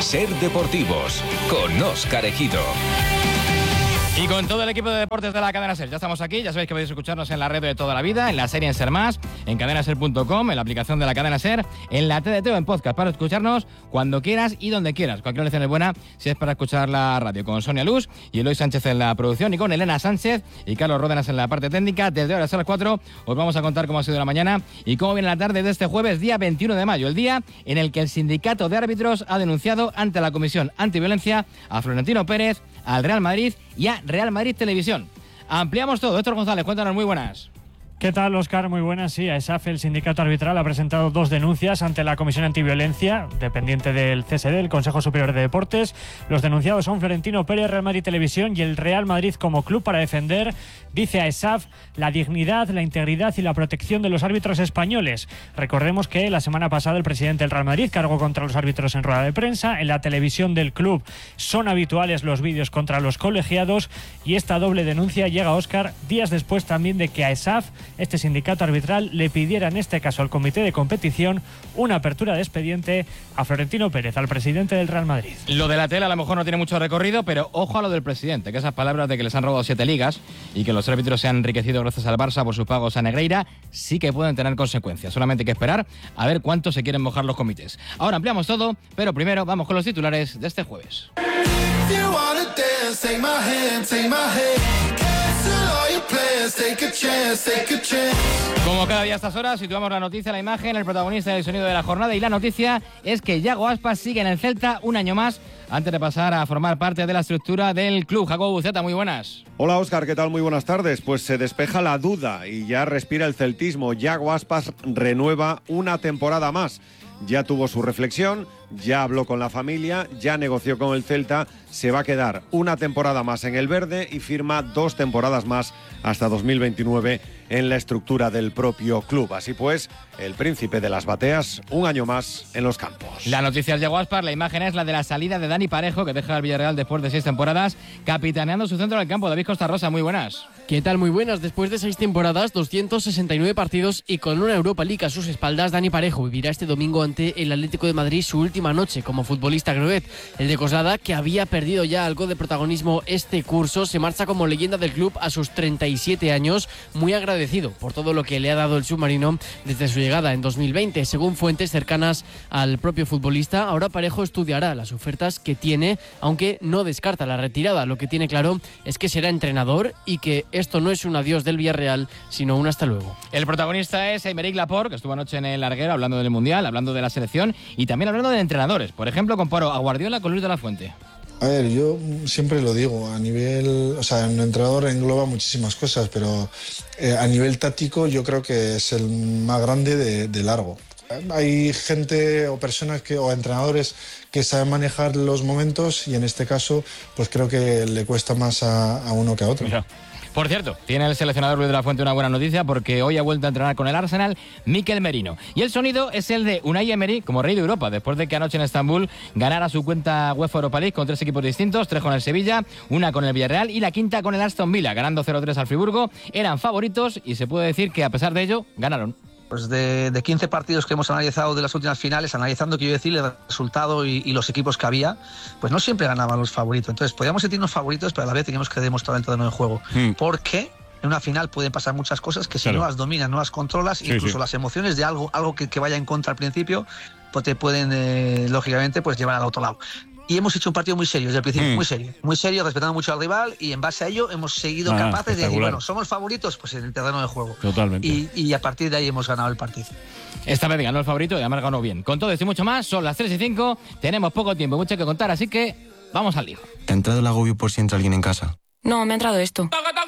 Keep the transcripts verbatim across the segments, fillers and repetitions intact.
Ser Deportivos, con Óscar Ejido. Y con todo el equipo de deportes de la Cadena Ser, ya estamos aquí, ya sabéis que podéis escucharnos en la red de toda la vida, en la serie en Ser Más, en cadena ser punto com, en la aplicación de la Cadena Ser, en la T D T o en podcast, para escucharnos cuando quieras y donde quieras. Cualquier lección es buena si es para escuchar la radio, con Sonia Luz y Eloy Sánchez en la producción, y con Elena Sánchez y Carlos Ródenas en la parte técnica. Desde ahora hasta las cuatro os vamos a contar cómo ha sido la mañana y cómo viene la tarde de este jueves, día veintiuno de mayo, el día en el que el sindicato de árbitros ha denunciado ante la Comisión Antiviolencia a Florentino Pérez, al Real Madrid y a Real Madrid Televisión. Ampliamos todo. Héctor González, cuéntanos, muy buenas. ¿Qué tal, Óscar? Muy buenas. Sí, AESAF, el sindicato arbitral, ha presentado dos denuncias ante la Comisión Antiviolencia, dependiente del C S D, el Consejo Superior de Deportes. Los denunciados son Florentino Pérez, Real Madrid Televisión y el Real Madrid como club, para defender, dice AESAF, la dignidad, la integridad y la protección de los árbitros españoles. Recordemos que la semana pasada el presidente del Real Madrid cargó contra los árbitros en rueda de prensa. En la televisión del club son habituales los vídeos contra los colegiados, y esta doble denuncia llega, Óscar, días después también de que AESAF, este sindicato arbitral, le pidiera en este caso al comité de competición una apertura de expediente a Florentino Pérez, al presidente del Real Madrid. Lo de la tele a lo mejor no tiene mucho recorrido, pero ojo a lo del presidente, que esas palabras de que les han robado siete ligas y que los árbitros se han enriquecido gracias al Barça por sus pagos a Negreira sí que pueden tener consecuencias. Solamente hay que esperar a ver cuánto se quieren mojar los comités. Ahora ampliamos todo, pero primero vamos con los titulares de este jueves. Como cada día a estas horas, situamos la noticia, la imagen, el protagonista del sonido de la jornada, y la noticia es que Yago Aspas sigue en el Celta un año más antes de pasar a formar parte de la estructura del club. Jacobo Buceta, muy buenas. Hola Óscar, ¿qué tal? Muy buenas tardes. Pues se despeja la duda y ya respira el celtismo. Yago Aspas renueva una temporada más. Ya tuvo su reflexión, ya habló con la familia, ya negoció con el Celta, se va a quedar una temporada más en el verde y firma dos temporadas más hasta dos mil veintinueve en la estructura del propio club. Así pues, el príncipe de las bateas, un año más en los campos. La noticia es de Aspar, la imagen es la de la salida de Dani Parejo, que deja el Villarreal después de seis temporadas, capitaneando su centro del campo. David Costa Rosa, muy buenas. ¿Qué tal? Muy buenas. Después de seis temporadas, doscientos sesenta y nueve partidos y con una Europa League a sus espaldas, Dani Parejo vivirá este domingo ante el Atlético de Madrid su última noche como futbolista groguet. El de Coslada, que había perdido ya algo de protagonismo este curso, se marcha como leyenda del club a sus treinta y siete años, muy agradecido por todo lo que le ha dado el submarino desde su llegada en dos mil veinte. Según fuentes cercanas al propio futbolista, ahora Parejo estudiará las ofertas que tiene, aunque no descarta la retirada. Lo que tiene claro es que será entrenador y que esto no es un adiós del Villarreal, sino un hasta luego. El protagonista es Aymeric Laporte, que estuvo anoche en el Larguero hablando del Mundial, hablando de la selección y también hablando de entrenadores. Por ejemplo, comparo a Guardiola con Luis de la Fuente. A ver, yo siempre lo digo, a nivel, o sea, un entrenador engloba muchísimas cosas, pero eh, a nivel táctico yo creo que es el más grande de, de largo. Hay gente o personas que, o entrenadores que saben manejar los momentos y en este caso pues creo que le cuesta más a, a uno que a otro. Mira. Por cierto, tiene el seleccionador Luis de la Fuente una buena noticia, porque hoy ha vuelto a entrenar con el Arsenal Mikel Merino. Y el sonido es el de Unai Emery como rey de Europa, después de que anoche en Estambul ganara su cuenta UEFA Europa League con tres equipos distintos, tres con el Sevilla, una con el Villarreal y la quinta con el Aston Villa, ganando cero tres al Friburgo. Eran favoritos y se puede decir que a pesar de ello, ganaron. Pues de, de quince partidos que hemos analizado de las últimas finales, analizando, quiero decir, el resultado y, y los equipos que había, pues no siempre ganaban los favoritos. Entonces, podíamos sentirnos favoritos, pero a la vez teníamos que demostrar el terreno de juego. Mm. Porque en una final pueden pasar muchas cosas que si claro. no las dominas, no las controlas, sí, incluso sí. las emociones de algo, algo que, que vaya en contra al principio, pues te pueden, eh, lógicamente, pues llevar al otro lado. Y hemos hecho un partido muy serio desde el principio, mm. muy serio, muy serio, respetando mucho al rival, y en base a ello hemos seguido ah, capaces de decir, bueno, somos favoritos, pues en el terreno de juego. Totalmente. Y, y a partir de ahí hemos ganado el partido. Esta vez ganó el favorito y además ganó bien. Con todo esto y mucho más, son las tres y cinco, tenemos poco tiempo, mucho que contar, así que vamos al lío. ¿Te ha entrado el agobio por si entra alguien en casa? No, me ha entrado esto.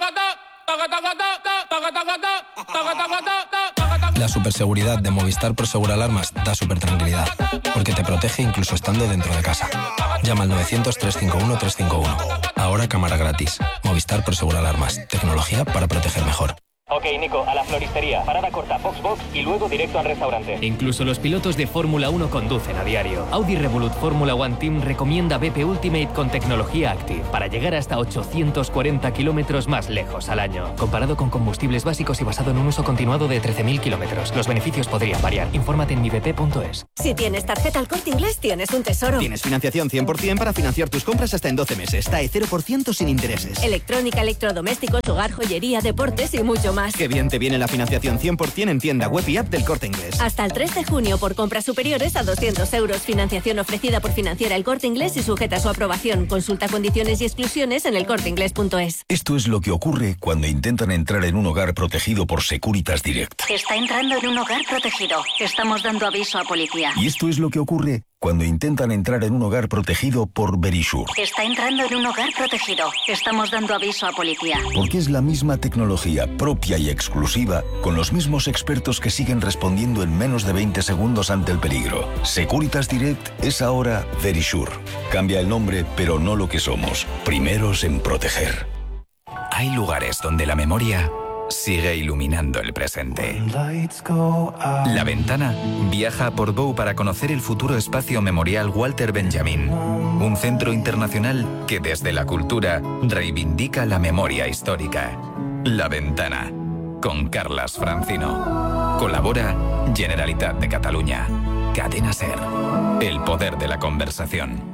La superseguridad de Movistar Prosegur Alarmas da súper tranquilidad, porque te protege incluso estando dentro de casa. Llama al novecientos, trescientos cincuenta y uno, trescientos cincuenta y uno. Ahora cámara gratis. Movistar Prosegur Alarmas. Tecnología para proteger mejor. Ok, Nico, a la floristería. Parada corta, box box y luego directo al restaurante. Incluso los pilotos de Fórmula uno conducen a diario. Audi Revolut Fórmula One Team recomienda B P Ultimate con tecnología Active para llegar hasta ochocientos cuarenta kilómetros más lejos al año. Comparado con combustibles básicos y basado en un uso continuado de trece mil kilómetros. Los beneficios podrían variar. Infórmate en mi b p punto es. Si tienes tarjeta El Corte Inglés, tienes un tesoro. Tienes financiación cien por ciento para financiar tus compras hasta en doce meses. T A E cero por ciento sin intereses. Electrónica, electrodomésticos, hogar, joyería, deportes y mucho más. Qué bien te viene la financiación cien por ciento en tienda web y app del Corte Inglés. Hasta el tres de junio por compras superiores a doscientos euros. Financiación ofrecida por Financiera El Corte Inglés y sujeta a su aprobación. Consulta condiciones y exclusiones en el corte inglés punto es. Esto es lo que ocurre cuando intentan entrar en un hogar protegido por Securitas Direct. Está entrando en un hogar protegido. Estamos dando aviso a policía. Y esto es lo que ocurre cuando intentan entrar en un hogar protegido por Verisure. Está entrando en un hogar protegido. Estamos dando aviso a policía. Porque es la misma tecnología propia y exclusiva, con los mismos expertos que siguen respondiendo en menos de veinte segundos ante el peligro. Securitas Direct es ahora Verisure. Cambia el nombre, pero no lo que somos. Primeros en proteger. Hay lugares donde la memoria sigue iluminando el presente. La Ventana viaja a Portbou para conocer el futuro espacio memorial Walter Benjamin, un centro internacional que desde la cultura reivindica la memoria histórica. La Ventana, con Carlas Francino. Colabora Generalitat de Catalunya. Cadena SER. El poder de la conversación.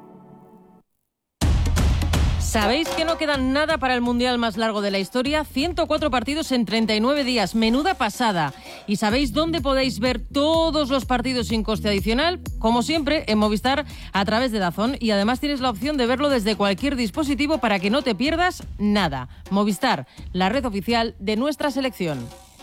¿Sabéis que no queda nada para el mundial más largo de la historia? ciento cuatro partidos en treinta y nueve días. Menuda pasada. ¿Y sabéis dónde podéis ver todos los partidos sin coste adicional? Como siempre, en Movistar a través de DAZN. Y además tienes la opción de verlo desde cualquier dispositivo para que no te pierdas nada. Movistar, la red oficial de nuestra selección.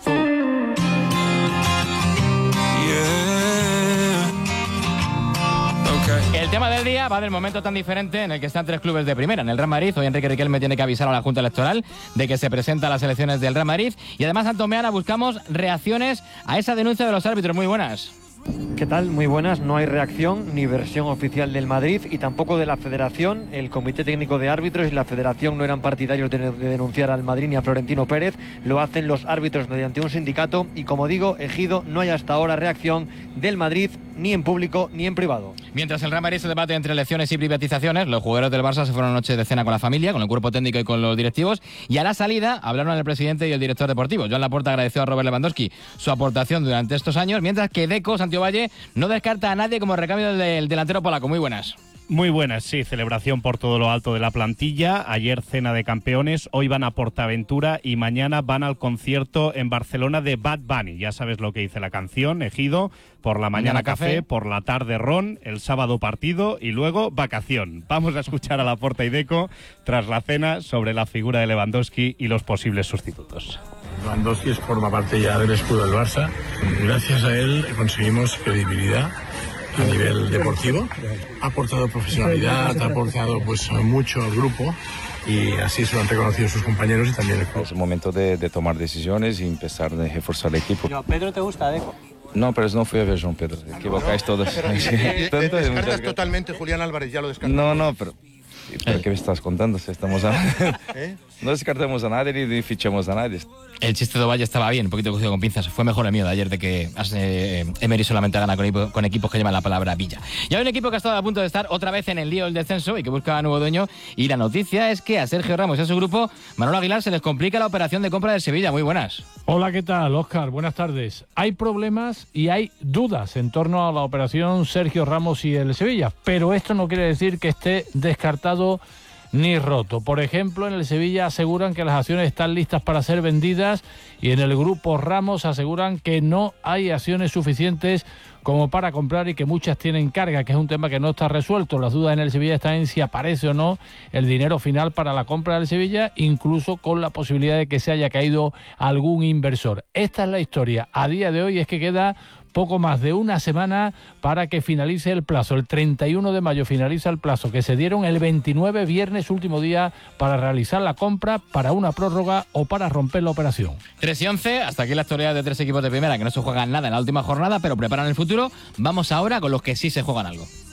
El tema del día va del momento tan diferente en el que están tres clubes de primera. En el Real Madrid, hoy Enrique Riquelme tiene que avisar a la Junta Electoral de que se presenta a las elecciones del Real Madrid. Y además, Antón Meana, buscamos reacciones a esa denuncia de los árbitros. Muy buenas. ¿Qué tal? Muy buenas. No hay reacción ni versión oficial del Madrid y tampoco de la Federación. El Comité Técnico de Árbitros y la Federación no eran partidarios de, de denunciar al Madrid ni a Florentino Pérez. Lo hacen los árbitros mediante un sindicato y, como digo, Ejido, no hay hasta ahora reacción del Madrid ni en público ni en privado. Mientras el Real Madrid se debate entre elecciones y privatizaciones, los jugadores del Barça se fueron anoche de cena con la familia, con el cuerpo técnico y con los directivos, y a la salida hablaron el presidente y el director deportivo. Joan Laporta agradeció a Robert Lewandowski su aportación durante estos años, mientras que Deco Santiovalle no descarta a nadie como recambio del delantero polaco. Muy buenas. Muy buenas, sí, celebración por todo lo alto de la plantilla, ayer cena de campeones, hoy van a Portaventura y mañana van al concierto en Barcelona de Bad Bunny. Ya sabes lo que dice la canción, Ejido, por la mañana, mañana café, café, por la tarde ron, el sábado partido y luego vacación. Vamos a escuchar a Laporta y Deco tras la cena sobre la figura de Lewandowski y los posibles sustitutos. Lewandowski forma parte ya del escudo del Barça. Gracias a él conseguimos credibilidad a nivel deportivo, ha aportado profesionalidad, ha aportado pues mucho al grupo y así se lo han reconocido sus compañeros y también el club. Es el momento de, de tomar decisiones y empezar a reforzar el equipo. ¿Pedro te gusta, Deco? No, pero no fui a ver Joan Pedro, equivocáis todos. Pero, ¿descartas totalmente Julián Álvarez? Ya lo descartas. No, no, pero... ¿Pero qué me estás contando? Si estamos a... ¿Eh? No descartemos a nadie ni fichemos a nadie. El chiste de Ovalle estaba bien, un poquito cogido con pinzas. Fue mejor el mío de ayer, de que eh, Emery solamente gana con, con equipos que llevan la palabra Villa. Y hay un equipo que ha estado a punto de estar otra vez en el lío del descenso y que busca nuevo dueño. Y la noticia es que a Sergio Ramos y a su grupo, Manolo Aguilar, se les complica la operación de compra del Sevilla. Muy buenas. Hola, ¿qué tal, Óscar? Buenas tardes. Hay problemas y hay dudas en torno a la operación Sergio Ramos y el Sevilla, pero esto no quiere decir que esté descartado ni roto. Por ejemplo, en el Sevilla aseguran que las acciones están listas para ser vendidas y en el grupo Ramos aseguran que no hay acciones suficientes como para comprar y que muchas tienen carga, que es un tema que no está resuelto. Las dudas en el Sevilla están en si aparece o no el dinero final para la compra del Sevilla, incluso con la posibilidad de que se haya caído algún inversor. Esta es la historia. A día de hoy es que queda poco más de una semana para que finalice el plazo. El treinta y uno de mayo finaliza el plazo que se dieron el veintinueve, viernes, último día para realizar la compra, para una prórroga o para romper la operación. tres y once, hasta aquí la actualidad de tres equipos de primera que no se juegan nada en la última jornada, pero preparan el futuro. Vamos ahora con los que sí se juegan algo.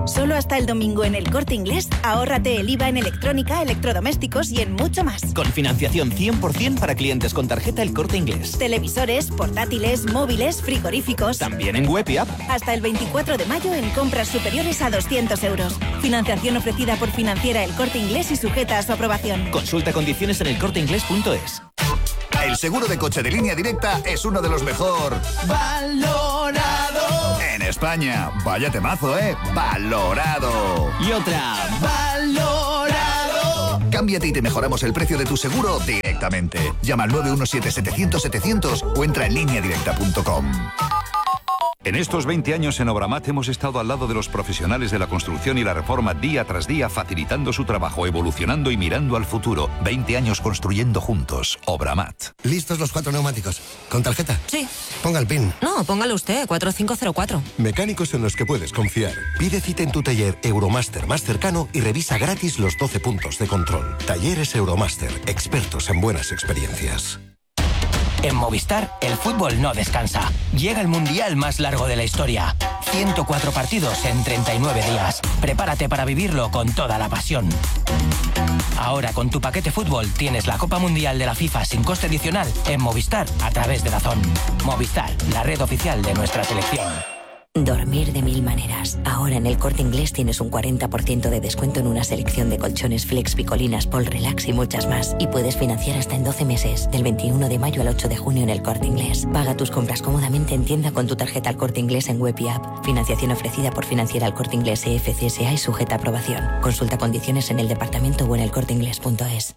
Solo hasta el domingo en El Corte Inglés, ahórrate el I V A en electrónica, electrodomésticos y en mucho más. Con financiación cien por ciento para clientes con tarjeta El Corte Inglés. Televisores, portátiles, móviles, frigoríficos. También en web y app. Hasta el veinticuatro de mayo en compras superiores a doscientos euros. Financiación ofrecida por Financiera El Corte Inglés y sujeta a su aprobación. Consulta condiciones en el corte inglés punto es. El seguro de coche de Línea Directa es uno de los mejor valorado en España. Vaya temazo, ¿eh? Valorado. Y otra, valorado. Cámbiate y te mejoramos el precio de tu seguro directamente. Llama al nueve uno siete, setecientos, setecientos o entra en línea directa punto com. En estos veinte años en Obramat hemos estado al lado de los profesionales de la construcción y la reforma día tras día, facilitando su trabajo, evolucionando y mirando al futuro. veinte años construyendo juntos. Obramat. ¿Listos los cuatro neumáticos? ¿Con tarjeta? Sí. Ponga el PIN. No, póngalo usted, cuatro cinco cero cuatro. Mecánicos en los que puedes confiar. Pide cita en tu taller Euromaster más cercano y revisa gratis los doce puntos de control. Talleres Euromaster, expertos en buenas experiencias. En Movistar, el fútbol no descansa. Llega el mundial más largo de la historia. ciento cuatro partidos en treinta y nueve días. Prepárate para vivirlo con toda la pasión. Ahora con tu paquete fútbol tienes la Copa Mundial de la FIFA sin coste adicional en Movistar a través de DAZN. Movistar, la red oficial de nuestra selección. Dormir de mil maneras. Ahora en El Corte Inglés tienes un cuarenta por ciento de descuento en una selección de colchones Flex, Picolinas, Pol Relax y muchas más. Y puedes financiar hasta en doce meses, del veintiuno de mayo al ocho de junio en El Corte Inglés. Paga tus compras cómodamente en tienda con tu tarjeta El Corte Inglés en web y app. Financiación ofrecida por Financiera El Corte Inglés E F C S A y sujeta a aprobación. Consulta condiciones en el departamento o en el corte inglés punto es.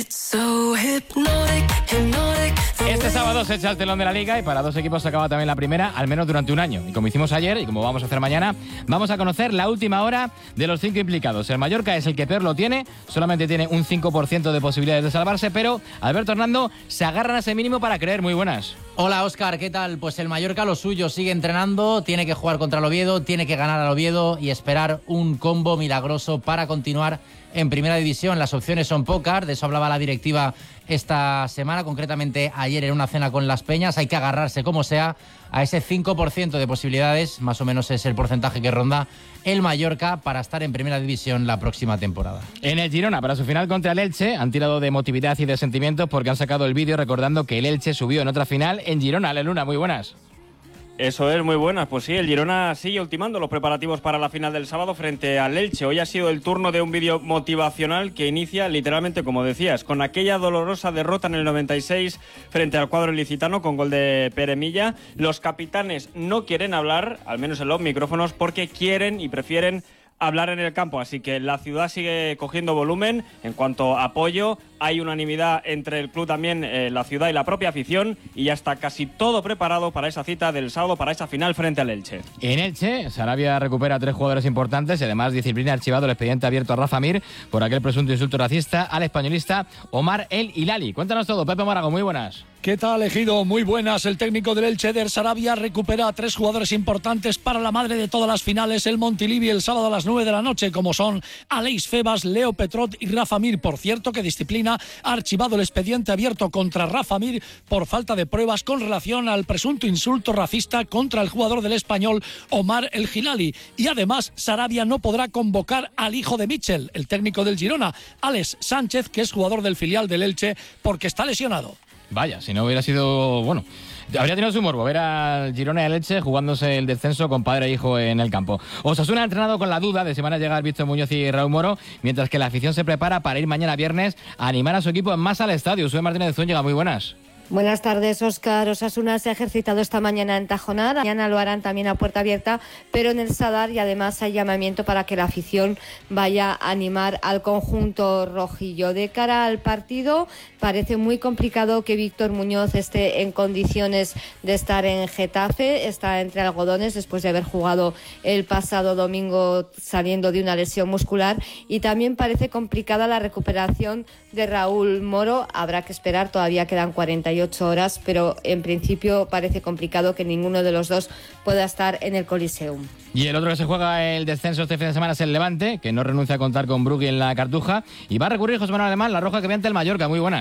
Este sábado se echa el telón de la Liga y para dos equipos se acaba también la primera, al menos durante un año. Y como hicimos ayer y como vamos a hacer mañana, vamos a conocer la última hora de los cinco implicados. El Mallorca es el que peor lo tiene, solamente tiene un cinco por ciento de posibilidades de salvarse, pero Alberto Hernando se agarran a ese mínimo para creer. Muy buenas. Hola Óscar, ¿qué tal? Pues el Mallorca lo suyo, sigue entrenando, tiene que jugar contra el Oviedo, tiene que ganar al Oviedo y esperar un combo milagroso para continuar en Primera División. Las opciones son pocas, de eso hablaba la directiva esta semana, concretamente ayer en una cena con Las Peñas. Hay que agarrarse como sea a ese cinco por ciento de posibilidades, más o menos es el porcentaje que ronda el Mallorca para estar en Primera División la próxima temporada. En el Girona, para su final contra el Elche, han tirado de emotividad y de sentimientos porque han sacado el vídeo recordando que el Elche subió en otra final en Girona. Ale Luna, muy buenas. Eso es, muy buenas. Pues sí, el Girona sigue ultimando los preparativos para la final del sábado frente al Elche. Hoy ha sido el turno de un vídeo motivacional que inicia literalmente, como decías, con aquella dolorosa derrota en el noventa y seis frente al cuadro ilicitano con gol de Pere Milla. Los capitanes no quieren hablar, al menos en los micrófonos, porque quieren y prefieren hablar en el campo, así que la ciudad sigue cogiendo volumen en cuanto a apoyo. Hay unanimidad entre el club también, eh, la ciudad y la propia afición, y ya está casi todo preparado para esa cita del sábado, para esa final frente al Elche. En Elche, Sarabia recupera a tres jugadores importantes y además disciplina archivado el expediente abierto a Rafa Mir por aquel presunto insulto racista al españolista Omar El Hilali. Cuéntanos todo, Pepe Morago, muy buenas. ¿Qué tal, Ejido? Muy buenas. El técnico del Elche, Eder Sarabia, recupera a tres jugadores importantes para la madre de todas las finales, el Montilivi, el sábado a las nueve de la noche, como son Aleix Febas, Leo Petrot y Rafa Mir. Por cierto, que disciplina ha archivado el expediente abierto contra Rafa Mir por falta de pruebas con relación al presunto insulto racista contra el jugador del Español, Omar El Hilali. Y además, Sarabia no podrá convocar al hijo de Mitchell, el técnico del Girona, Alex Sánchez, que es jugador del filial del Elche, porque está lesionado. Vaya, si no hubiera sido... bueno, habría tenido su morbo ver al Girona y al Elche jugándose el descenso con padre e hijo en el campo. Osasuna ha entrenado con la duda de si van a llegar Víctor Muñoz y Raúl Moro, mientras que la afición se prepara para ir mañana viernes a animar a su equipo en masa al estadio. Soy Martínez de Zúñiga, muy buenas. Buenas tardes, Óscar. Osasuna se ha ejercitado esta mañana en Tajonar. Mañana lo harán también a puerta abierta, pero en el Sadar, y además hay llamamiento para que la afición vaya a animar al conjunto rojillo. De cara al partido, parece muy complicado que Víctor Muñoz esté en condiciones de estar en Getafe. Está entre algodones después de haber jugado el pasado domingo saliendo de una lesión muscular, y también parece complicada la recuperación de Raúl Moro. Habrá que esperar, todavía quedan cuarenta y ocho horas, pero en principio parece complicado que ninguno de los dos pueda estar en el Coliseum. Y el otro que se juega el descenso este fin de semana es el Levante, que no renuncia a contar con Brugui en la Cartuja, y va a recurrir José Manuel Alemán, la roja que ve ante el Mallorca. Muy buenas.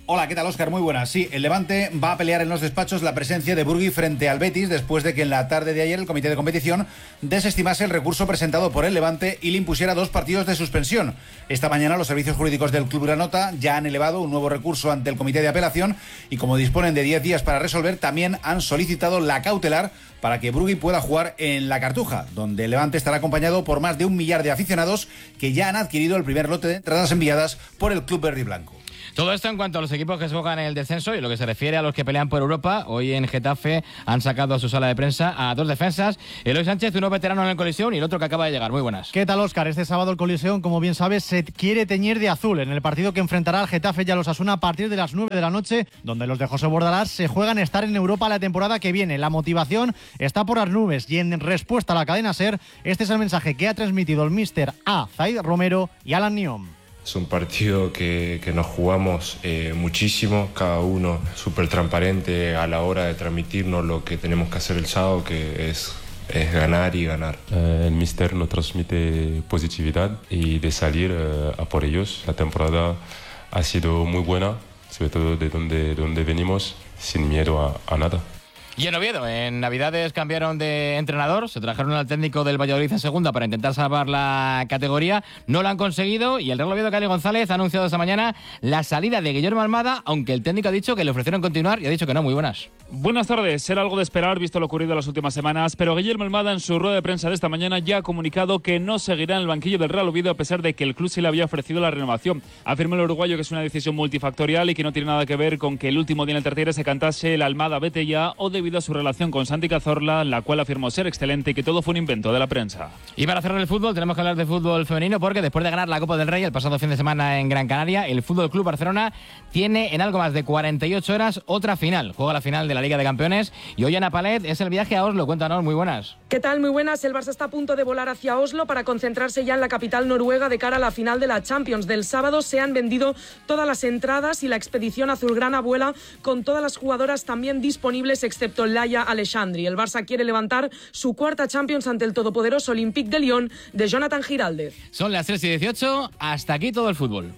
Hola, ¿qué tal, Óscar? Muy buenas. Sí, el Levante va a pelear en los despachos la presencia de Burgui frente al Betis después de que en la tarde de ayer el comité de competición desestimase el recurso presentado por el Levante y le impusiera dos partidos de suspensión. Esta mañana los servicios jurídicos del Club Granota ya han elevado un nuevo recurso ante el comité de apelación y como disponen de diez días para resolver, también han solicitado la cautelar para que Burgui pueda jugar en la Cartuja, donde el Levante estará acompañado por más de un millar de aficionados que ya han adquirido el primer lote de entradas enviadas por el Club Verde y Blanco. Todo esto en cuanto a los equipos que se juegan en el descenso y lo que se refiere a los que pelean por Europa. Hoy en Getafe han sacado a su sala de prensa a dos defensas. Eloy Sánchez, uno veterano en el Coliseum y el otro que acaba de llegar. Muy buenas. ¿Qué tal, Óscar? Este sábado el Coliseum, como bien sabes, se quiere teñir de azul en el partido que enfrentará al Getafe y a los Osasuna a partir de las nueve de la noche, donde los de José Bordalás se juegan estar en Europa la temporada que viene. La motivación está por las nubes y en respuesta a la cadena SER, este es el mensaje que ha transmitido el míster a Zaid Romero y Alan Niom. Es un partido que, que nos jugamos eh, muchísimo, cada uno súper transparente a la hora de transmitirnos lo que tenemos que hacer el sábado, que es, es ganar y ganar. Eh, el míster nos transmite positividad y de salir eh, a por ellos. La temporada ha sido muy buena, sobre todo de donde, donde venimos, sin miedo a, a nada. Y en Oviedo, en Navidades cambiaron de entrenador, se trajeron al técnico del Valladolid en segunda para intentar salvar la categoría, no lo han conseguido y el Real Oviedo, Cali González, ha anunciado esta mañana la salida de Guillermo Almada, aunque el técnico ha dicho que le ofrecieron continuar y ha dicho que no. Muy buenas. Buenas tardes, era algo de esperar visto lo ocurrido en las últimas semanas, pero Guillermo Almada en su rueda de prensa de esta mañana ya ha comunicado que no seguirá en el banquillo del Real Oviedo a pesar de que el club sí le había ofrecido la renovación. Afirmó el uruguayo que es una decisión multifactorial y que no tiene nada que ver con que el último día en el Tartiere se cantase el Almada vete ya o debido a su relación con Santi Cazorla, la cual afirmó ser excelente y que todo fue un invento de la prensa. Y para cerrar el fútbol tenemos que hablar de fútbol femenino porque después de ganar la Copa del Rey el pasado fin de semana en Gran Canaria, el Fútbol Club Barcelona tiene en algo más de cuarenta y ocho horas otra final. Juega la final de la Liga de Campeones y hoy Ana Palet es el viaje a Oslo. Cuéntanos, muy buenas. ¿Qué tal? Muy buenas. El Barça está a punto de volar hacia Oslo para concentrarse ya en la capital noruega de cara a la final de la Champions. Del sábado se han vendido todas las entradas y la expedición azulgrana vuela con todas las jugadoras también disponibles excepto Laia Alexandri. El Barça quiere levantar su cuarta Champions ante el todopoderoso Olympique de Lyon de Jonathan Giraldez. Son las tres y dieciocho, hasta aquí todo el fútbol.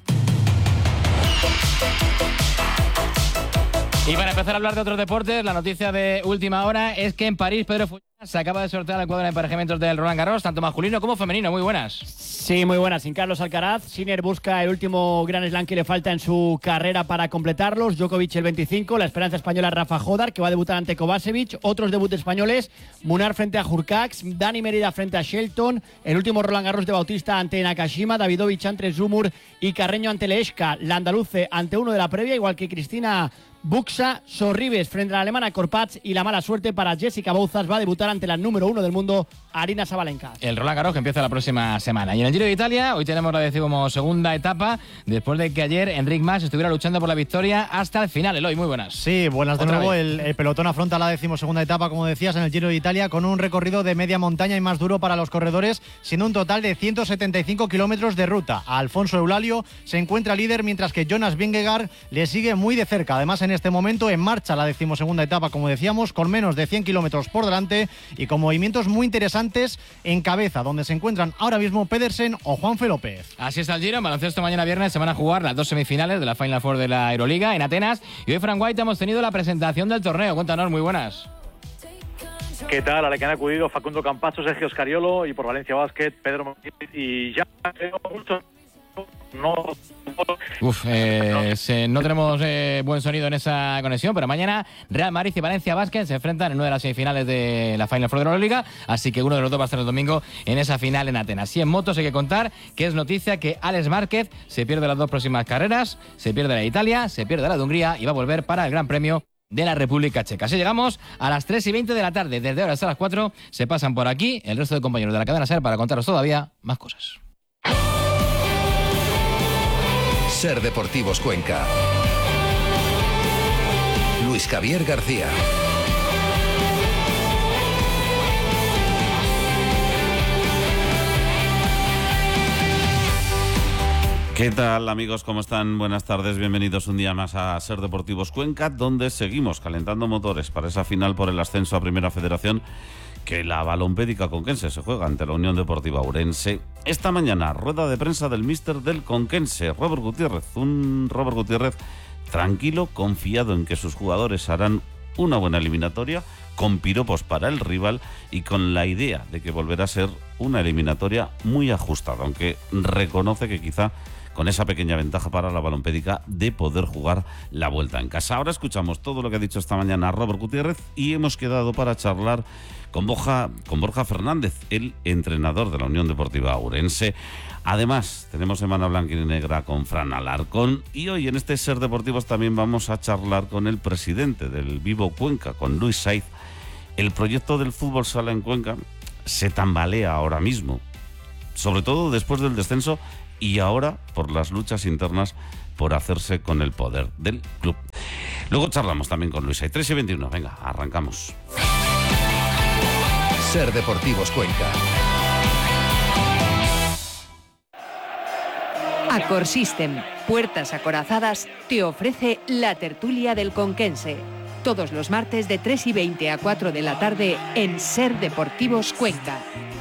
Y para empezar a hablar de otros deportes, la noticia de última hora es que en París Pedro Fullana se acaba de sortear el cuadro de emparejamientos del Roland Garros, tanto masculino como femenino. Muy buenas. Sí, muy buenas. Sin Carlos Alcaraz, Sinner busca el último Grand Slam que le falta en su carrera para completarlos. Djokovic el veinticinco, la esperanza española Rafa Jodar, que va a debutar ante Kovacevic. Otros debuts españoles, Munar frente a Hurkacz, Dani Mérida frente a Shelton, el último Roland Garros de Bautista ante Nakashima, Davidovich ante Zumur y Carreño ante Leeshka. La andaluce ante uno de la previa, igual que Cristina Buxa. Sorribes frente a la alemana Korpatz y la mala suerte para Jessica Bouzas, va a debutar ante la número uno del mundo, Arina Sabalenka. El Roland Garros que empieza la próxima semana. Y en el Giro de Italia, hoy tenemos la decimosegunda etapa, después de que ayer Enric Mas estuviera luchando por la victoria hasta el final. Eloy, muy buenas. Sí, buenas de Otra nuevo. vez. El, el pelotón afronta la decimosegunda etapa, como decías, en el Giro de Italia, con un recorrido de media montaña y más duro para los corredores, siendo un total de ciento setenta y cinco kilómetros de ruta. Alfonso Eulalio se encuentra líder, mientras que Jonas Vingegaard le sigue muy de cerca. Además, en este momento en marcha la decimosegunda etapa, como decíamos, con menos de cien kilómetros por delante y con movimientos muy interesantes en cabeza, donde se encuentran ahora mismo Pedersen o Juanfe López. Así está el Giro. En baloncesto mañana viernes se van a jugar las dos semifinales de la Final Four de la Euroliga en Atenas y hoy, Frank White, hemos tenido la presentación del torneo. Cuéntanos, muy buenas. ¿Qué tal? A la que han acudido Facundo Campazo, Sergio Scariolo y por Valencia Basket, Pedro Martínez y ya creo mucho. No. Uf, eh, se, no tenemos eh, buen sonido en esa conexión, pero mañana Real Madrid y Valencia Basket se enfrentan en una de las semifinales de la Final Four de la Euroliga, así que uno de los dos va a estar el domingo en esa final en Atenas. Y en motos hay que contar que es noticia que Alex Márquez se pierde las dos próximas carreras, se pierde la de Italia, se pierde la de Hungría y va a volver para el Gran Premio de la República Checa. Así llegamos a las tres y veinte de la tarde. Desde ahora hasta las cuatro se pasan por aquí el resto de compañeros de la cadena SER para contaros todavía más cosas. SER Deportivos Cuenca. Luis Javier García. ¿Qué tal, amigos? ¿Cómo están? Buenas tardes, bienvenidos un día más a SER Deportivos Cuenca, donde seguimos calentando motores para esa final por el ascenso a Primera Federación que la Balompédica Conquense se juega ante la Unión Deportiva Ourense. Esta mañana, rueda de prensa del míster del Conquense, Robert Gutiérrez, un Robert Gutiérrez tranquilo, confiado en que sus jugadores harán una buena eliminatoria, con piropos para el rival y con la idea de que volverá a ser una eliminatoria muy ajustada, aunque reconoce que quizá con esa pequeña ventaja para la Balompédica de poder jugar la vuelta en casa. Ahora escuchamos todo lo que ha dicho esta mañana Robert Gutiérrez y hemos quedado para charlar con Borja, con Borja Fernández, el entrenador de la Unión Deportiva Ourense. Además, tenemos semana blanca y negra con Fran Alarcón y hoy en este Ser Deportivos también vamos a charlar con el presidente del Vivo Cuenca, con Luis Saiz. El proyecto del fútbol sala en Cuenca se tambalea ahora mismo, sobre todo después del descenso y ahora por las luchas internas por hacerse con el poder del club. Luego charlamos también con Luis Saiz. tres y veintiuno, venga, arrancamos. Ser Deportivos Cuenca. Accor System, puertas acorazadas, te ofrece la tertulia del Conquense. Todos los martes de tres y veinte a cuatro de la tarde en Ser Deportivos Cuenca.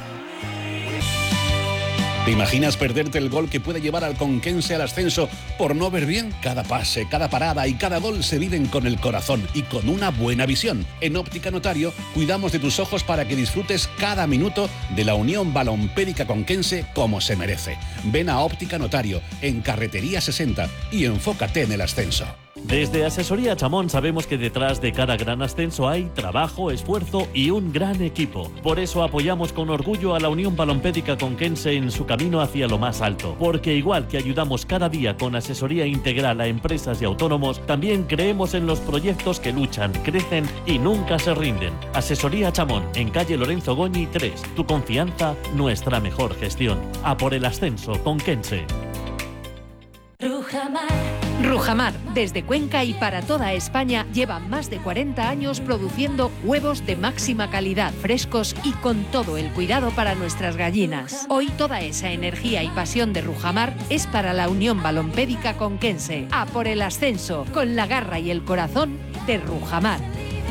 ¿Te imaginas perderte el gol que puede llevar al Conquense al ascenso por no ver bien? Cada pase, cada parada y cada gol se viven con el corazón y con una buena visión. En Óptica Notario cuidamos de tus ojos para que disfrutes cada minuto de la Unión Balompédica Conquense como se merece. Ven a Óptica Notario en Carretería sesenta y enfócate en el ascenso. Desde Asesoría Chamón sabemos que detrás de cada gran ascenso hay trabajo, esfuerzo y un gran equipo. Por eso apoyamos con orgullo a la Unión Balompédica Conquense en su camino hacia lo más alto. Porque igual que ayudamos cada día con asesoría integral a empresas y autónomos, también creemos en los proyectos que luchan, crecen y nunca se rinden. Asesoría Chamón, en calle Lorenzo Goñi tres. Tu confianza, nuestra mejor gestión. A por el ascenso, Conquense. Rujamar. Rujamar, desde Cuenca y para toda España, lleva más de cuarenta años produciendo huevos de máxima calidad, frescos y con todo el cuidado para nuestras gallinas. Hoy toda esa energía y pasión de Rujamar es para la Unión Balompédica Conquense. A por el ascenso, con la garra y el corazón de Rujamar.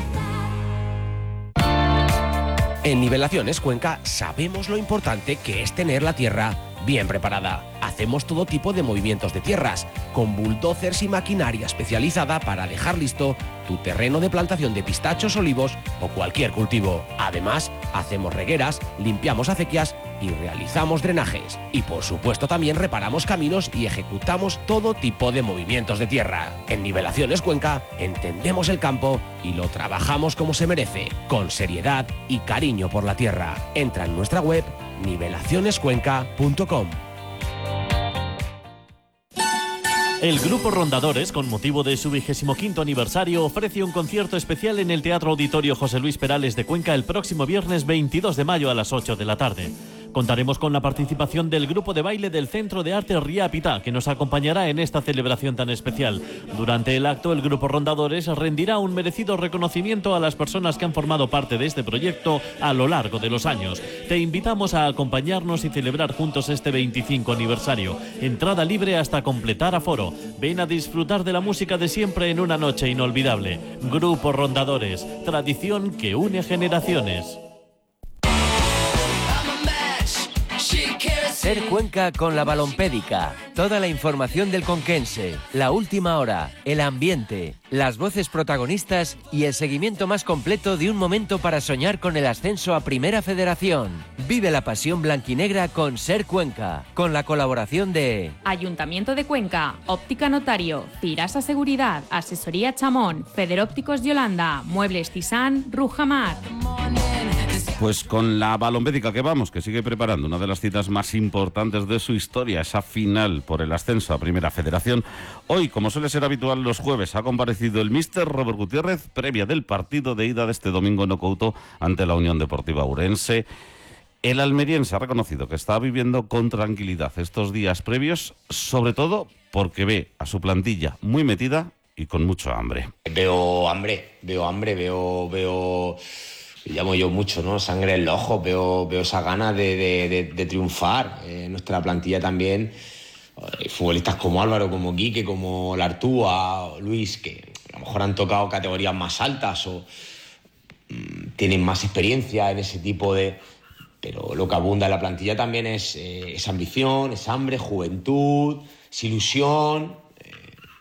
En Nivelaciones Cuenca sabemos lo importante que es tener la tierra bien preparada. Hacemos todo tipo de movimientos de tierras, con bulldozers y maquinaria especializada para dejar listo tu terreno de plantación de pistachos, olivos o cualquier cultivo. Además, hacemos regueras, limpiamos acequias y realizamos drenajes. Y por supuesto también reparamos caminos y ejecutamos todo tipo de movimientos de tierra. En Nivelaciones Cuenca entendemos el campo y lo trabajamos como se merece, con seriedad y cariño por la tierra. Entra en nuestra web nivelaciones cuenca punto com. El Grupo Rondadores, con motivo de su vigésimo quinto aniversario, ofrece un concierto especial en el Teatro Auditorio José Luis Perales de Cuenca el próximo viernes veintidós de mayo a las ocho de la tarde. Contaremos con la participación del grupo de baile del Centro de Arte Riapita, que nos acompañará en esta celebración tan especial. Durante el acto, el Grupo Rondadores rendirá un merecido reconocimiento a las personas que han formado parte de este proyecto a lo largo de los años. Te invitamos a acompañarnos y celebrar juntos este veinticinco aniversario. Entrada libre hasta completar aforo. Ven a disfrutar de la música de siempre en una noche inolvidable. Grupo Rondadores, tradición que une generaciones. Ser Cuenca con la Balompédica. Toda la información del conquense, la última hora, el ambiente, las voces protagonistas y el seguimiento más completo de un momento para soñar con el ascenso a Primera Federación. Vive la pasión blanquinegra con Ser Cuenca, con la colaboración de Ayuntamiento de Cuenca, Óptica Notario, Cirasa Seguridad, Asesoría Chamón, Federópticos Yolanda, Muebles Tisán, Rujamar. Pues con la Balompédica que vamos, que sigue preparando una de las citas más importantes de su historia, esa final por el ascenso a Primera Federación. Hoy, como suele ser habitual los jueves, ha comparecido el míster Robert Gutiérrez, previa del partido de ida de este domingo en Ocouto ante la Unión Deportiva Ourense. El almeriense ha reconocido que está viviendo con tranquilidad estos días previos, sobre todo porque ve a su plantilla muy metida y con mucho hambre. Veo hambre, veo hambre, veo... veo... llamo yo mucho, ¿no? Sangre en los ojos, veo, veo esa ganas de, de, de, de triunfar. Eh, nuestra plantilla también, eh, futbolistas como Álvaro, como Quique, como Lartúa, Luis, que a lo mejor han tocado categorías más altas o mmm, tienen más experiencia en ese tipo de... Pero lo que abunda en la plantilla también es, eh, es ambición, es hambre, juventud, es ilusión. Eh,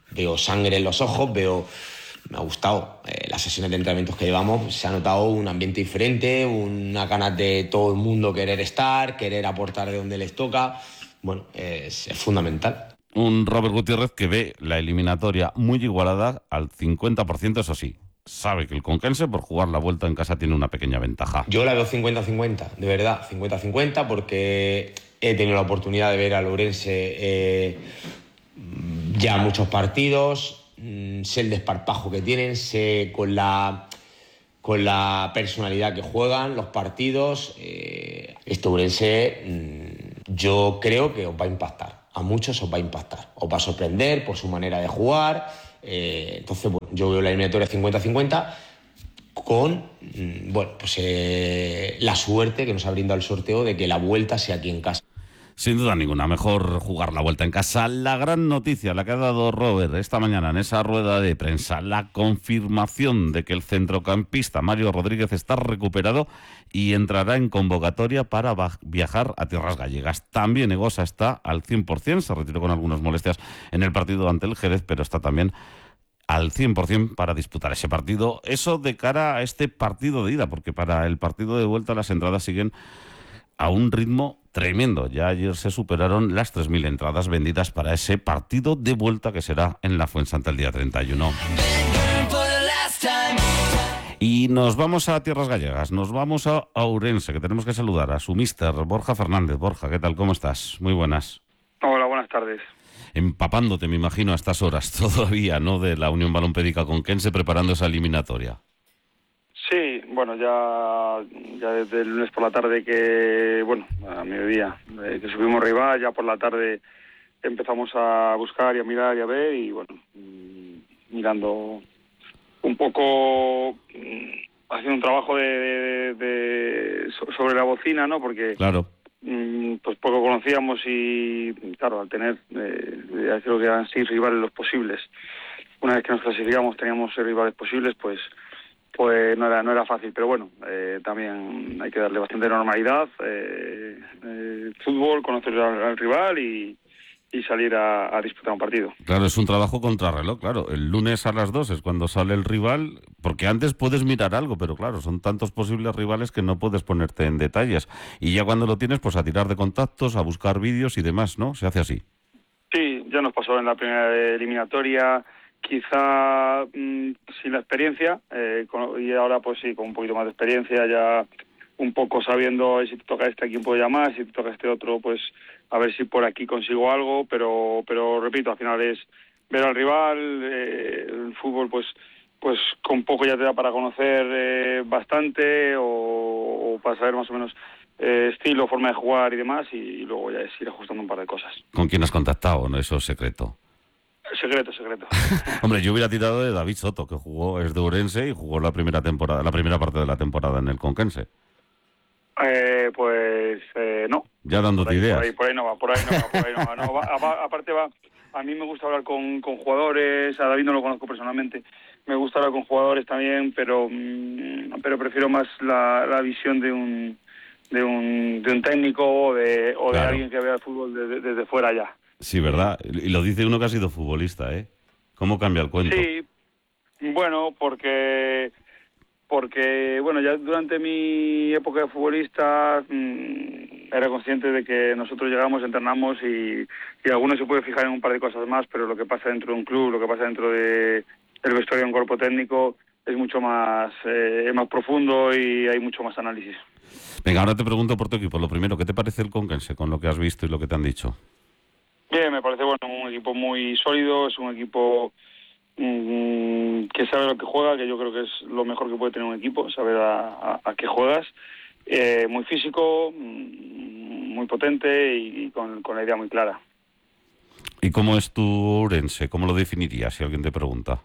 veo sangre en los ojos, veo... Me ha gustado eh, las sesiones de entrenamientos que llevamos, se ha notado un ambiente diferente, unas ganas de todo el mundo querer estar, querer aportar de donde les toca. Bueno, es, es fundamental. Un Robert Gutiérrez que ve la eliminatoria muy igualada al cincuenta por ciento, eso sí. Sabe que el Conquense, por jugar la vuelta en casa, tiene una pequeña ventaja. Yo la veo cincuenta cincuenta, de verdad, cincuenta cincuenta, porque he tenido la oportunidad de ver al Ourense eh, ya muchos partidos. Sé el desparpajo que tienen, sé con la, con la personalidad que juegan los partidos. Eh, este Ourense mmm, yo creo que os va a impactar, a muchos os va a impactar, os va a sorprender por su manera de jugar. Eh, entonces, bueno, yo veo la eliminatoria cincuenta cincuenta con mmm, bueno, pues, eh, la suerte que nos ha brindado el sorteo de que la vuelta sea aquí en casa. Sin duda ninguna, mejor jugar la vuelta en casa. La gran noticia, la que ha dado Robert esta mañana en esa rueda de prensa, la confirmación de que el centrocampista Mario Rodríguez está recuperado y entrará en convocatoria para viajar a tierras gallegas. También Egosa está al cien por ciento, se retiró con algunas molestias en el partido ante el Jerez, pero está también al cien por ciento para disputar ese partido. Eso de cara a este partido de ida, porque para el partido de vuelta las entradas siguen a un ritmo tremendo. Ya ayer se superaron las tres mil entradas vendidas para ese partido de vuelta que será en la Fuensanta el día treinta y uno. Y nos vamos a tierras gallegas, nos vamos a Ourense, que tenemos que saludar a su míster Borja Fernández. Borja, ¿qué tal? ¿Cómo estás? Muy buenas. Hola, buenas tardes. Empapándote, me imagino, a estas horas todavía, ¿no?, de la Unión Balompédica Conquense preparando esa eliminatoria. Sí, bueno, ya, ya desde el lunes por la tarde que, bueno, a mediodía, eh, que subimos rival, ya por la tarde empezamos a buscar y a mirar y a ver y, bueno, mirando un poco, haciendo un trabajo de, de, de sobre la bocina, ¿no? Porque, claro, pues poco conocíamos y, claro, al tener, eh, ya creo que eran seis rivales los posibles. Una vez que nos clasificamos teníamos seis rivales posibles, pues pues no era no era fácil, pero bueno, eh, también hay que darle bastante normalidad, eh, eh, fútbol, conocer al, al rival y, y salir a, a disputar un partido. Claro, es un trabajo contrarreloj, claro. El lunes a las dos es cuando sale el rival, porque antes puedes mirar algo, pero claro, son tantos posibles rivales que no puedes ponerte en detalles. Y ya cuando lo tienes, pues a tirar de contactos, a buscar vídeos y demás, ¿no? Se hace así. Sí, ya nos pasó en la primera eliminatoria, quizá mmm, sin la experiencia, eh, con, y ahora pues sí, con un poquito más de experiencia, ya un poco sabiendo si te toca este, a quién puedo llamar, si te toca este otro, pues a ver si por aquí consigo algo, pero pero repito, al final es ver al rival, eh, el fútbol pues pues con poco ya te da para conocer eh, bastante o, o para saber más o menos eh, estilo, forma de jugar y demás, y, y luego ya es ir ajustando un par de cosas. ¿Con quién has contactado? ¿No? Eso es secreto. Secreto, secreto. Hombre, yo hubiera tirado de David Soto, que jugó, es de Ourense y jugó la primera temporada, la primera parte de la temporada en el Conquense. Eh, pues eh, no. Ya dándote ideas. Por ahí, por ahí no va, por ahí no va, por ahí no va. No, va a, aparte va, a mí me gusta hablar con, con jugadores, a David no lo conozco personalmente, me gusta hablar con jugadores también, pero pero prefiero más la, la visión de un de un de un técnico o de, o claro, de alguien que vea el fútbol desde, desde fuera ya. Sí, ¿verdad? Y lo dice uno que ha sido futbolista, ¿eh? ¿Cómo cambia el cuento? Sí, bueno, porque porque bueno, ya durante mi época de futbolista mmm, era consciente de que nosotros llegamos, entrenamos y, y alguno se puede fijar en un par de cosas más, pero lo que pasa dentro de un club, lo que pasa dentro de el vestuario de un cuerpo técnico es mucho más eh, más profundo y hay mucho más análisis. Venga, ahora te pregunto por tu equipo. Lo primero, ¿qué te parece el Conquense con lo que has visto y lo que te han dicho? Bien, me parece bueno, un equipo muy sólido, es un equipo mmm, que sabe lo que juega, que yo creo que es lo mejor que puede tener un equipo, saber a, a, a qué juegas, eh, muy físico, mmm, muy potente y, y con, con la idea muy clara. ¿Y cómo es tu Ourense? ¿Cómo lo definirías si alguien te pregunta?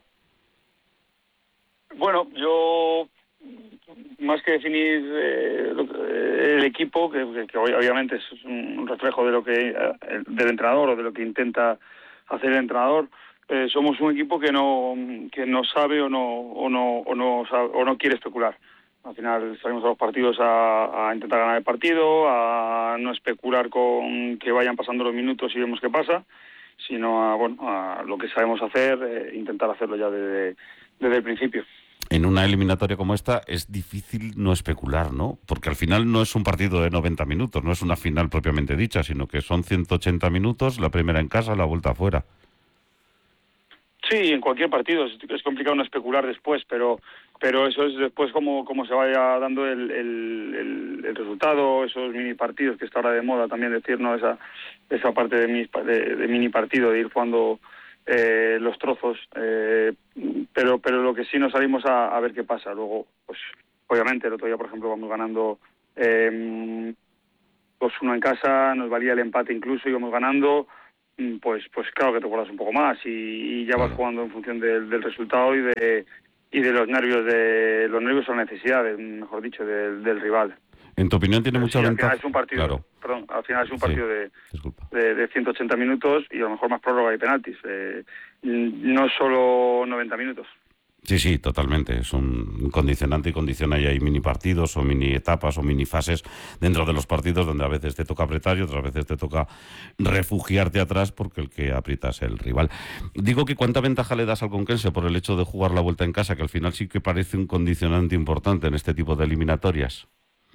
Bueno, yo más que definir eh, lo, eh, el equipo, que, que, que obviamente es un reflejo de lo que eh, del entrenador o de lo que intenta hacer el entrenador, eh, somos un equipo que no que no sabe o no o no o no sabe, o no quiere especular. Al final salimos a los partidos a, a intentar ganar el partido, a no especular con que vayan pasando los minutos y vemos qué pasa. sino a, bueno, a lo que sabemos hacer, eh, intentar hacerlo ya desde, desde el principio. En una eliminatoria como esta es difícil no especular, ¿no? Porque al final no es un partido de noventa minutos, no es una final propiamente dicha, sino que son ciento ochenta minutos, la primera en casa, la vuelta afuera. Sí, en cualquier partido es, es complicado no especular después, pero pero eso es después como, como se vaya dando el, el, el, el resultado, esos mini partidos que está ahora de moda también decir, ¿no? Esa, esa parte de, mis, de, de mini partido, de ir jugando eh, los trozos, eh, pero pero lo que sí nos salimos a, a ver qué pasa. Luego, pues obviamente el otro día, por ejemplo, vamos ganando eh, dos uno en casa, nos valía el empate incluso, íbamos ganando, pues pues claro que te guardas un poco más y, y ya vas jugando en función del, del resultado y de y de los nervios de los nervios o necesidades, mejor dicho, del, del rival. En tu opinión tiene mucha sí, ventaja. Al final es un partido, claro. perdón, al final es un partido Sí, de, de, de ciento ochenta minutos y a lo mejor más prórroga y penaltis. Eh, no solo noventa minutos. Sí, sí, totalmente. Es un condicionante y condiciona y hay mini partidos o mini etapas o mini fases dentro de los partidos donde a veces te toca apretar y otras veces te toca refugiarte atrás porque el que aprieta es el rival. Digo que cuánta ventaja le das al Conquense por el hecho de jugar la vuelta en casa, que al final sí que parece un condicionante importante en este tipo de eliminatorias.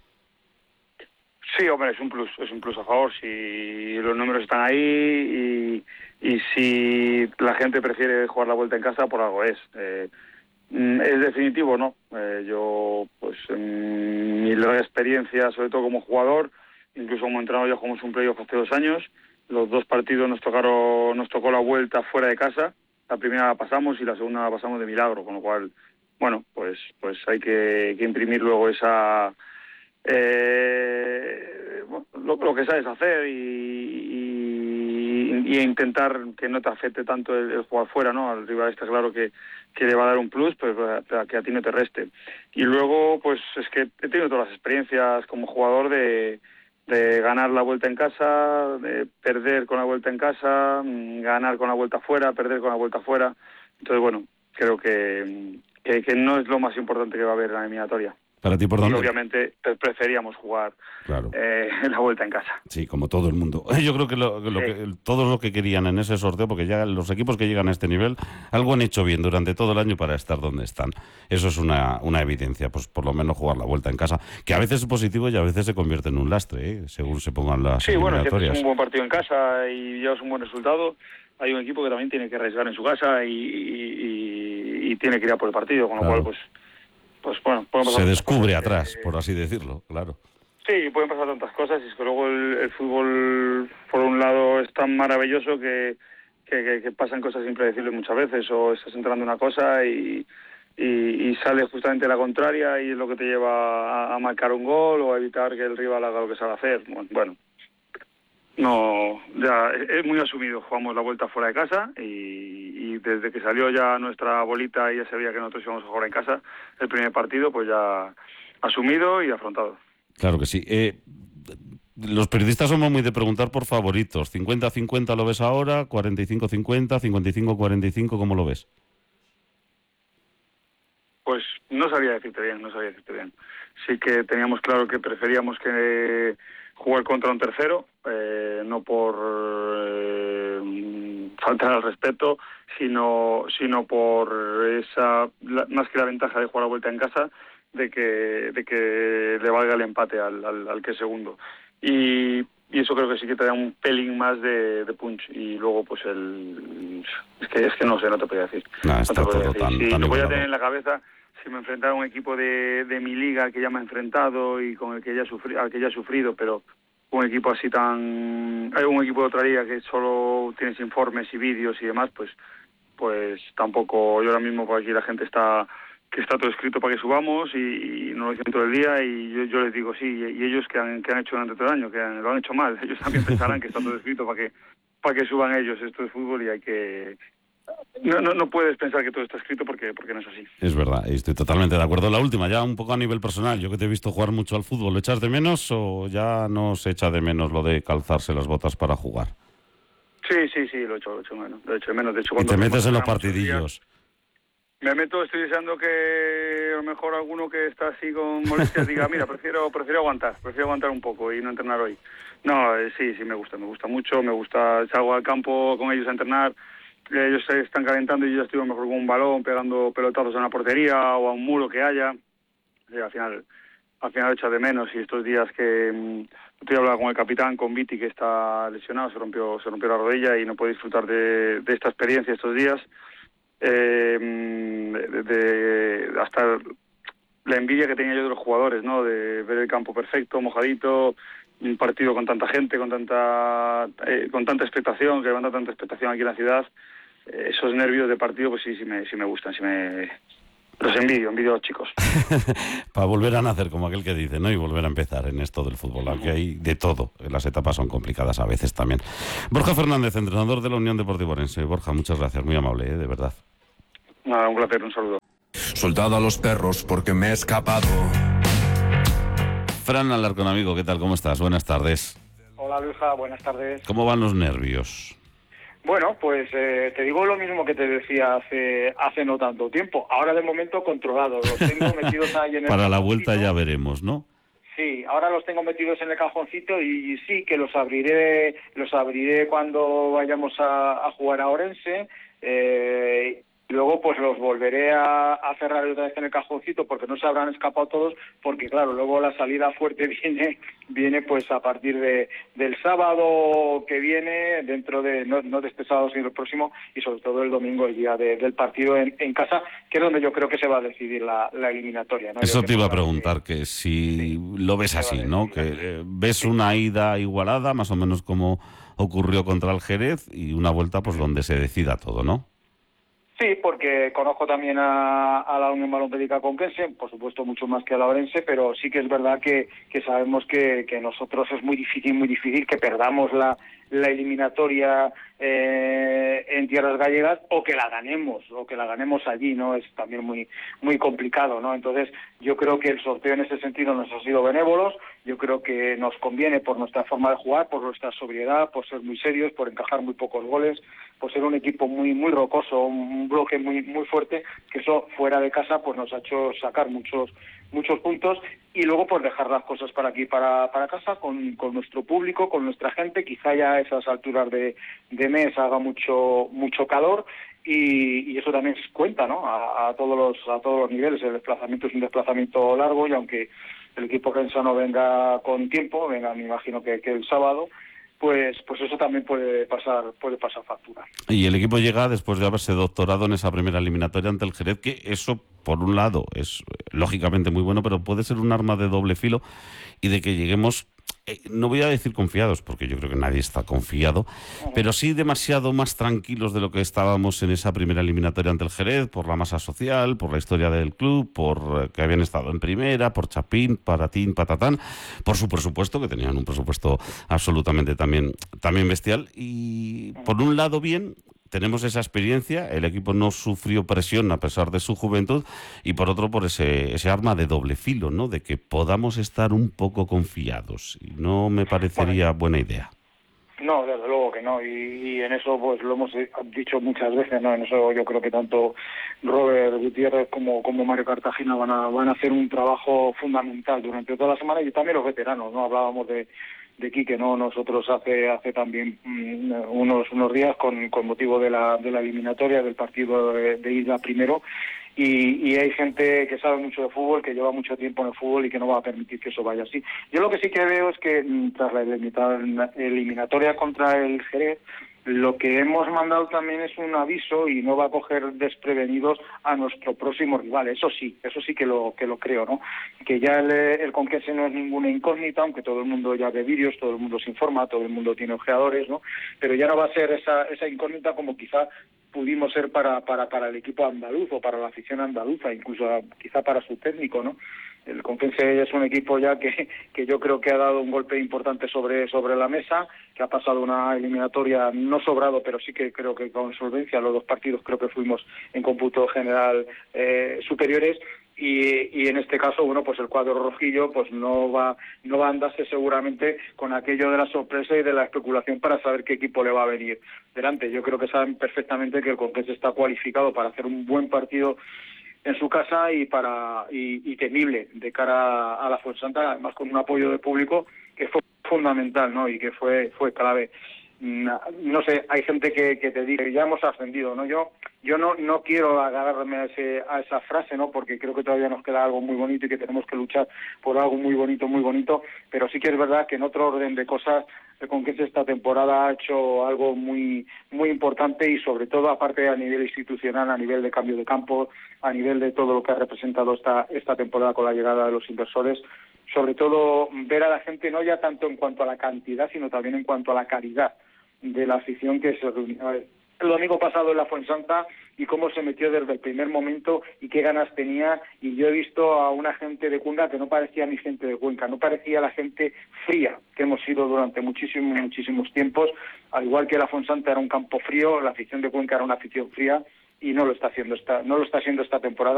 Sí, hombre, es un plus, es un plus a favor. Si los números están ahí y, y si la gente prefiere jugar la vuelta en casa, por algo es. Eh, ¿Es definitivo? No. Eh, yo, pues, en mi larga experiencia, sobre todo como jugador, incluso como entrenador, ya jugamos un playoff hace dos años. Los dos partidos nos tocaron, nos tocó la vuelta fuera de casa. La primera la pasamos y la segunda la pasamos de milagro, con lo cual, bueno, pues, pues hay que, que imprimir luego esa, eh, lo, lo que sabes hacer y, y, y intentar que no te afecte tanto el, el jugar fuera, ¿no? Al rival está claro que que le va a dar un plus, pues para que a ti no te reste. Y luego, pues es que he tenido todas las experiencias como jugador de, de ganar la vuelta en casa, de perder con la vuelta en casa, ganar con la vuelta fuera, perder con la vuelta fuera. Entonces, bueno, creo que, que, que no es lo más importante que va a haber en la eliminatoria. Para ti, ¿por Y dónde? obviamente preferíamos jugar Claro. eh, la vuelta en casa. Sí, como todo el mundo. Yo creo que, lo, lo Sí. que todos lo que querían en ese sorteo, porque ya los equipos que llegan a este nivel, algo han hecho bien durante todo el año para estar donde están. Eso es una, una evidencia, pues por lo menos jugar la vuelta en casa, que a veces es positivo y a veces se convierte en un lastre, ¿eh? Según se pongan las Sí, bueno, si eliminatorias. haces un buen partido en casa y llevas un buen resultado, hay un equipo que también tiene que arriesgar en su casa y, y, y- y tiene que ir a por el partido, con lo Claro. cual, pues, pues bueno, pueden pasar Se tantas descubre cosas, atrás, eh, por así decirlo, claro. Sí, pueden pasar tantas cosas y es que luego el, el fútbol, por un lado, es tan maravilloso que, que, que- que pasan cosas impredecibles muchas veces, o estás entrando una cosa y, y, y sale justamente la contraria y es lo que te lleva a, a marcar un gol o a evitar que el rival haga lo que sabe hacer. Bueno, bueno, no, ya es muy asumido. Jugamos la vuelta fuera de casa y, y desde que salió ya nuestra bolita y ya sabía que nosotros íbamos a jugar en casa el primer partido, pues ya asumido y afrontado. Claro que sí. Eh, los periodistas somos muy de preguntar por favoritos. ¿cincuenta a cincuenta lo ves ahora? ¿cuarenta y cinco a cincuenta? ¿cincuenta y cinco a cuarenta y cinco? ¿Cómo lo ves? Pues no sabía decirte bien, no sabía decirte bien. Sí que teníamos claro que preferíamos que jugar contra un tercero, eh, no por eh, faltar al respeto, sino sino por esa, la, más que la ventaja de jugar a vuelta en casa, de que de que le valga el empate al, al, al que es segundo. Y, y eso creo que sí que te da un pelín más de, de punch. Y luego pues el... Es que, es que no sé, no te podía decir. No, No está te podía todo decir. tan, Sí, tan lo voy a igualado. tener en la cabeza si me enfrentara a un equipo de, de mi liga que ya me ha enfrentado y con el que ya sufri, al que ya he sufrido, pero un equipo así tan... Hay un equipo de otra liga que solo tienes informes y vídeos y demás, pues pues tampoco... Yo ahora mismo por aquí la gente está... que está todo escrito para que subamos y, y no lo dicen todo el día y yo, yo les digo sí, y ellos que han, que han hecho durante todo el año, que han- lo han hecho mal, ellos también pensarán que está todo escrito para que para que suban ellos. Esto es fútbol y hay que... No, no, no puedes pensar que todo está escrito porque porque no es así. Es verdad, y estoy totalmente de acuerdo. La última, ya un poco a nivel personal. Yo que te he visto jugar mucho al fútbol, ¿lo echas de menos o ya no se echa de menos lo de calzarse las botas para jugar? Sí, sí, sí, lo he hecho, lo he hecho menos. Lo he hecho de menos. De hecho, Y cuando te metes en los cuando éramos un día- partidillos. Me meto, estoy deseando que a lo mejor alguno que está así con molestias diga, mira, prefiero prefiero aguantar, prefiero aguantar un poco y no entrenar hoy. No, eh, sí, sí me gusta, me gusta mucho, me gusta, salgo al campo con ellos a entrenar, ellos se están calentando y yo estoy a lo mejor con un balón, pegando pelotazos a una portería o a un muro que haya. Y al final, al final echa de menos y estos días que mmm, estoy hablando con el capitán, con Viti, que está lesionado, se rompió, se rompió la rodilla y no puede disfrutar de, de esta experiencia estos días. Eh, de, de hasta la envidia que tenía yo de los jugadores, ¿no? De ver el campo perfecto, mojadito, un partido con tanta gente, con tanta eh, con tanta expectación, que levanta tanta expectación aquí en la ciudad. Eh, esos nervios de partido, pues sí, sí me, sí me gustan, sí me los envidio, envidio a los chicos. Para volver a nacer, como aquel que dice, ¿no? Y volver a empezar en esto del fútbol, aunque hay de todo. Las etapas son complicadas a veces también. Borja Fernández, entrenador de la Unión Deportiva Orense. Borja, muchas gracias, muy amable, ¿eh? De verdad. Nada, un placer, un saludo. Soldado a los perros porque me he escapado. Fran Alarcón, amigo, ¿qué tal? ¿Cómo estás? Buenas tardes. Hola, Luisa, buenas tardes. ¿Cómo van los nervios? Bueno, pues eh, te digo lo mismo que te decía hace hace no tanto tiempo. Ahora de momento controlados, los tengo metidos ahí en el Para la vuelta ya veremos, ¿no? Sí, ahora los tengo metidos en el cajoncito y sí que los abriré, los abriré cuando vayamos a, a jugar a Orense. Eh, Luego pues los volveré a, a cerrar otra vez en el cajoncito porque no se habrán escapado todos, porque claro, luego la salida fuerte viene viene pues a partir de del sábado que viene, dentro de, no, no de este sábado sino el próximo, y sobre todo el domingo, el día de, del partido en, en casa, que es donde yo creo que se va a decidir la, la eliminatoria, ¿no? Eso yo te iba a que preguntar, que si sí, lo ves así, ¿no? Que eh, ves una ida igualada, más o menos como ocurrió contra el Jerez, y una vuelta pues donde se decida todo, ¿no? Sí, porque conozco también a, a la Unión Balompédica Conquense, por supuesto mucho más que a la Orense, pero sí que es verdad que, que sabemos que, que nosotros es muy difícil, muy difícil que perdamos la, la eliminatoria eh, en tierras gallegas o que la ganemos, o que la ganemos allí, ¿no? Es también muy muy complicado, ¿no? Entonces yo creo que el sorteo en ese sentido nos ha sido benévolos, yo creo que nos conviene por nuestra forma de jugar, por nuestra sobriedad, por ser muy serios, por encajar muy pocos goles, por ser un equipo muy muy rocoso, un bloque muy muy fuerte, que eso fuera de casa pues nos ha hecho sacar muchos muchos puntos y luego pues dejar las cosas para aquí, para para casa, con, con nuestro público, con nuestra gente. Quizá ya a esas alturas de, de mes haga mucho mucho calor y, y eso también cuenta, ¿no? A, a todos los a todos los niveles. El desplazamiento es un desplazamiento largo y aunque el equipo rensano venga con tiempo, venga, me imagino que, que el sábado, pues pues eso también puede pasar puede pasar factura. Y el equipo llega después de haberse doctorado en esa primera eliminatoria ante el Jerez, que eso, por un lado, es lógicamente muy bueno, pero puede ser un arma de doble filo, y de que lleguemos, eh, no voy a decir confiados, porque yo creo que nadie está confiado, uh-huh. pero sí demasiado más tranquilos de lo que estábamos en esa primera eliminatoria ante el Jerez, por la masa social, por la historia del club, por eh, que habían estado en primera, por Chapín, Patatín, Patatán, por su presupuesto, que tenían un presupuesto absolutamente también, también bestial, y por un lado bien, tenemos esa experiencia, el equipo no sufrió presión a pesar de su juventud, y por otro por ese, ese arma de doble filo, ¿no? De que podamos estar un poco confiados, y no me parecería buena idea. No, desde luego que no, y, y en eso pues lo hemos dicho muchas veces, ¿no? En eso yo creo que tanto Robert Gutiérrez como, como Mario Cartagena van a, van a hacer un trabajo fundamental durante toda la semana, y también los veteranos, ¿no? Hablábamos de de Quique, ¿no? Nosotros hace hace también mmm, unos unos días con, con motivo de la de la eliminatoria del partido de, de ida primero, y, y hay gente que sabe mucho de fútbol, que lleva mucho tiempo en el fútbol y que no va a permitir que eso vaya así. Yo lo que sí que veo es que mmm, tras la eliminatoria contra el Jerez, lo que hemos mandado también es un aviso y no va a coger desprevenidos a nuestro próximo rival. Eso sí, eso sí que lo que lo creo, ¿no? Que ya el, el Conquense no es ninguna incógnita, aunque todo el mundo ya ve vídeos, todo el mundo se informa, todo el mundo tiene ojeadores, ¿no? Pero ya no va a ser esa esa incógnita como quizá pudimos ser para para para el equipo andaluz o para la afición andaluza, incluso a, quizá para su técnico, ¿no? El Conquense es un equipo ya que, que yo creo que ha dado un golpe importante sobre sobre la mesa, que ha pasado una eliminatoria no sobrado, pero sí que creo que con solvencia. Los dos partidos creo que fuimos en cómputo general eh, superiores, Y, y en este caso, bueno, pues el cuadro rojillo pues no va no va a andarse seguramente con aquello de la sorpresa y de la especulación para saber qué equipo le va a venir delante. Yo creo que saben perfectamente que el Conquense está cualificado para hacer un buen partido en su casa y para y, y temible de cara a la Fuensanta, además con un apoyo del público que fue fundamental, ¿no? Y que fue fue clave. No sé, hay gente que, que te dice ya hemos ascendido, ¿no? Yo yo no no quiero agarrarme a, ese, a esa frase, ¿no? Porque creo que todavía nos queda algo muy bonito y que tenemos que luchar por algo muy bonito, muy bonito, pero sí que es verdad que en otro orden de cosas el Conquense esta temporada ha hecho algo muy muy importante y sobre todo, aparte a nivel institucional, a nivel de cambio de campo, a nivel de todo lo que ha representado esta esta temporada con la llegada de los inversores, sobre todo ver a la gente no ya tanto en cuanto a la cantidad, sino también en cuanto a la calidad de la afición que se reunió el domingo pasado en la Fuensanta y cómo se metió desde el primer momento y qué ganas tenía. Y yo he visto a una gente de Cuenca que no parecía ni gente de Cuenca, no parecía la gente fría que hemos sido durante muchísimos, muchísimos tiempos. Al igual que la Fuensanta era un campo frío, la afición de Cuenca era una afición fría y no lo está haciendo esta, no lo está haciendo esta temporada.